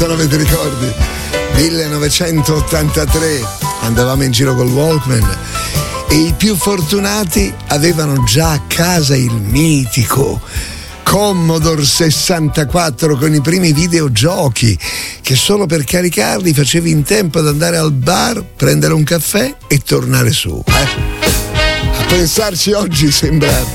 Non avete ricordi? 1983 andavamo in giro col Walkman e i più fortunati avevano già a casa il mitico Commodore 64 con i primi videogiochi che solo per caricarli facevi in tempo ad andare al bar, prendere un caffè e tornare su. A pensarci oggi sembra